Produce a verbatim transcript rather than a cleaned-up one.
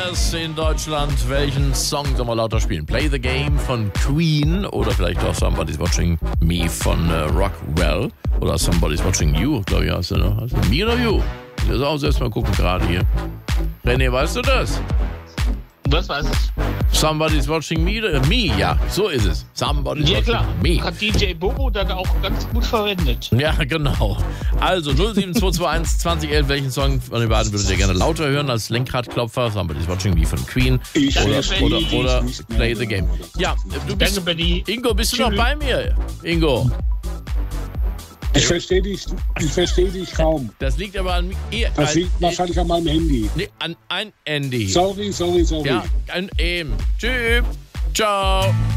es in Deutschland? Welchen Song soll man lauter spielen? Play the Game von Queen oder vielleicht auch Somebody's Watching Me von äh, Rockwell oder Somebody's Watching You, glaube ich, hast du noch. Hast du Me oder You? Ich muss auch selbst mal gucken gerade hier. René, weißt du das? Was weiß ich? Somebody's Watching Me, äh, Me, ja, so ist es. Somebody's Ja, Watching klar. Me. Hat D J Bobo dann auch ganz gut verwendet. Ja, genau. Also null sieben zwei zwei eins zwanzig elf, welchen Song von den beiden würdet ihr gerne lauter hören als Lenkradklopfer? Somebody's Watching Me von Queen Ich oder, verstehe oder, dich oder nicht mehr. Play the Game. Ja, du bist, Danke, Benny. Ingo, bist du noch Tschüss. bei mir? Ingo, Ich verstehe dich, ich verstehe dich kaum. das liegt aber an mir. Das liegt wahrscheinlich an meinem Handy. Nee, an ein Handy. Sorry, sorry, sorry. Ja, ein eben. Tschüss. Ciao.